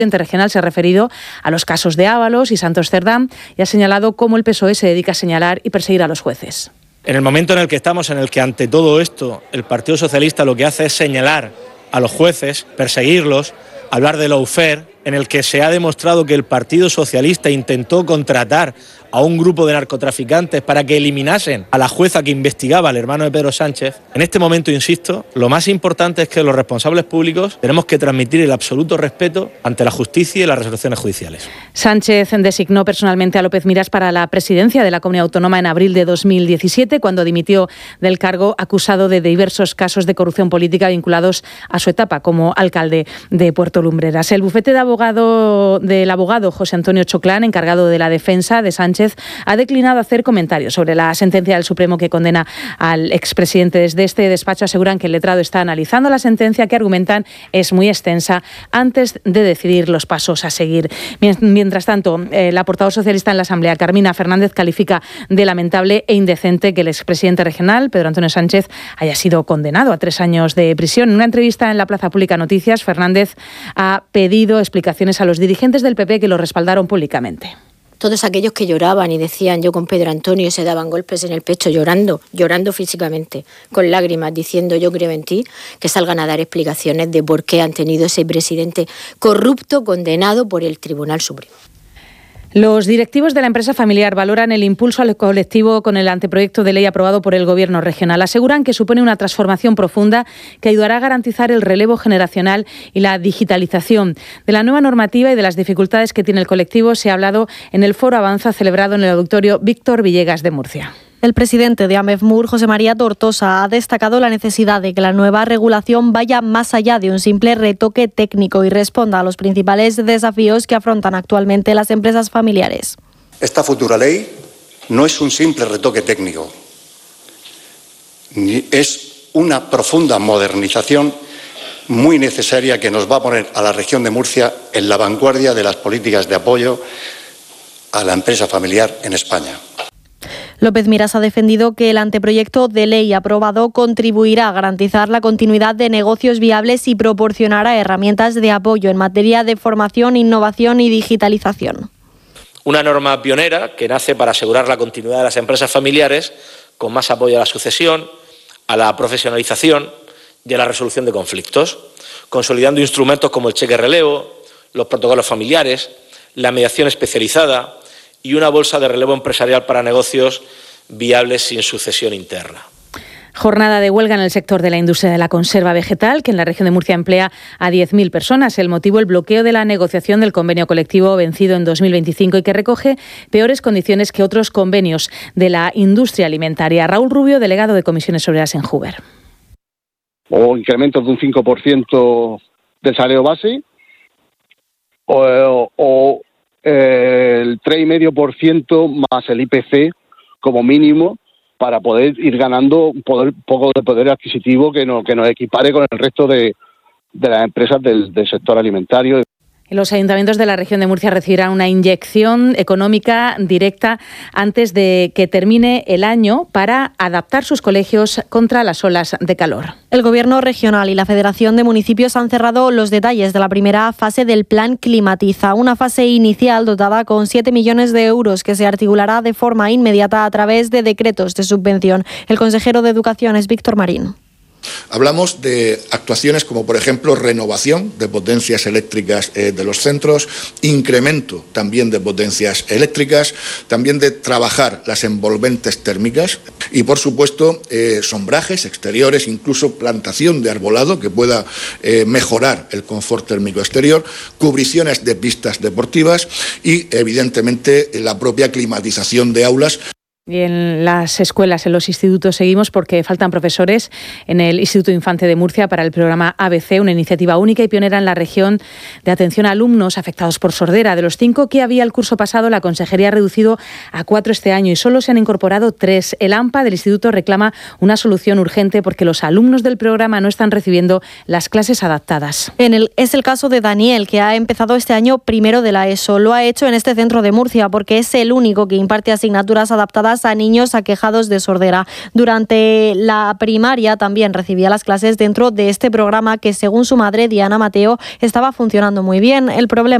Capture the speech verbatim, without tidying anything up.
El presidente regional se ha referido a los casos de Ábalos y Santos Cerdán y ha señalado cómo el P S O E se dedica a señalar y perseguir a los jueces. En el momento en el que estamos, en el que ante todo esto el Partido Socialista lo que hace es señalar a los jueces, perseguirlos, hablar de lawfare, en el que se ha demostrado que el Partido Socialista intentó contratar a un grupo de narcotraficantes para que eliminasen a la jueza que investigaba al hermano de Pedro Sánchez. En este momento, insisto, lo más importante es que los responsables públicos tenemos que transmitir el absoluto respeto ante la justicia y las resoluciones judiciales. Sánchez designó personalmente a López Miras para la presidencia de la Comunidad Autónoma en abril de dos mil diecisiete, cuando dimitió del cargo acusado de diversos casos de corrupción política vinculados a su etapa como alcalde de Puerto Lumbreras. El bufete de abogado del abogado José Antonio Choclán, encargado de la defensa de Sánchez, ha declinado hacer comentarios sobre la sentencia del Supremo que condena al expresidente. Desde este despacho aseguran que el letrado está analizando la sentencia, que argumentan es muy extensa, antes de decidir los pasos a seguir. Mientras tanto, eh, la portavoz socialista en la Asamblea, Carmina Fernández, califica de lamentable e indecente que el expresidente regional, Pedro Antonio Sánchez, haya sido condenado a tres años de prisión. En una entrevista en la Plaza Pública Noticias, Fernández ha pedido explicaciones a los dirigentes del P P que lo respaldaron públicamente. Todos aquellos que lloraban y decían yo con Pedro Antonio, se daban golpes en el pecho, llorando, llorando físicamente, con lágrimas, diciendo yo creo en ti, que salgan a dar explicaciones de por qué han tenido ese presidente corrupto condenado por el Tribunal Supremo. Los directivos de la empresa familiar valoran el impulso al colectivo con el anteproyecto de ley aprobado por el Gobierno regional. Aseguran que supone una transformación profunda que ayudará a garantizar el relevo generacional y la digitalización. De la nueva normativa y de las dificultades que tiene el colectivo se ha hablado en el Foro Avanza celebrado en el Auditorio Víctor Villegas de Murcia. El presidente de AMEFMUR, José María Tortosa, ha destacado la necesidad de que la nueva regulación vaya más allá de un simple retoque técnico y responda a los principales desafíos que afrontan actualmente las empresas familiares. Esta futura ley no es un simple retoque técnico, es una profunda modernización muy necesaria que nos va a poner a la región de Murcia en la vanguardia de las políticas de apoyo a la empresa familiar en España. López Miras ha defendido que el anteproyecto de ley aprobado contribuirá a garantizar la continuidad de negocios viables y proporcionará herramientas de apoyo en materia de formación, innovación y digitalización. Una norma pionera que nace para asegurar la continuidad de las empresas familiares con más apoyo a la sucesión, a la profesionalización y a la resolución de conflictos, consolidando instrumentos como el cheque relevo, los protocolos familiares, la mediación especializada y una bolsa de relevo empresarial para negocios viables sin sucesión interna. Jornada de huelga en el sector de la industria de la conserva vegetal, que en la región de Murcia emplea a diez mil personas. El motivo, el bloqueo de la negociación del convenio colectivo vencido en dos mil veinticinco y que recoge peores condiciones que otros convenios de la industria alimentaria. Raúl Rubio, delegado de Comisiones Obreras en Hoover. O incrementos de un cinco por ciento del salario base o... o el tres coma cinco por ciento más el I P C como mínimo para poder ir ganando un poder, poco de poder adquisitivo que nos, que nos equipare con el resto de, de las empresas del, del sector alimentario. Los ayuntamientos de la región de Murcia recibirán una inyección económica directa antes de que termine el año para adaptar sus colegios contra las olas de calor. El Gobierno regional y la Federación de Municipios han cerrado los detalles de la primera fase del Plan Climatiza, una fase inicial dotada con siete millones de euros que se articulará de forma inmediata a través de decretos de subvención. El consejero de Educación es Víctor Marín. Hablamos de actuaciones como, por ejemplo, renovación de potencias eléctricas eh, de los centros, incremento también de potencias eléctricas, también de trabajar las envolventes térmicas y, por supuesto, eh, sombrajes exteriores, incluso plantación de arbolado que pueda eh, mejorar el confort térmico exterior, cubriciones de pistas deportivas y, evidentemente, la propia climatización de aulas. Y en las escuelas, en los institutos seguimos porque faltan profesores en el Instituto Infante de Murcia para el programa A B C, una iniciativa única y pionera en la región de atención a alumnos afectados por sordera. De los cinco que había el curso pasado, la consejería ha reducido a cuatro este año y solo se han incorporado tres. El AMPA del instituto reclama una solución urgente porque los alumnos del programa no están recibiendo las clases adaptadas. En el, es el caso de Daniel, que ha empezado este año primero de la ESO. Lo ha hecho en este centro de Murcia porque es el único que imparte asignaturas adaptadas gratuitas a niños aquejados de sordera. Durante la primaria también recibía las clases dentro de este programa que, según su madre, Diana Mateo, estaba funcionando muy bien. El problema